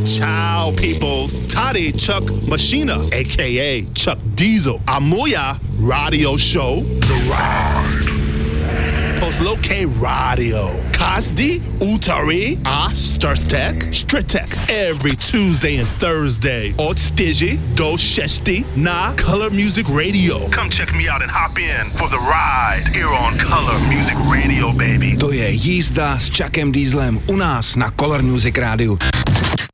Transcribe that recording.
Ciao, peoples. Tady Chuck Machina, a.k.a. Chuck Diesel. A moja radio show, The Ride. Poslouchej radio. Každý úterý a čtvrtek. Every Tuesday and Thursday. Od 4 do 6 na Color Music Radio. Come check me out and hop in for The Ride here on Color Music Radio, baby. To je jízda s Chuckem Dieselem u nás na Color Music Rádiu.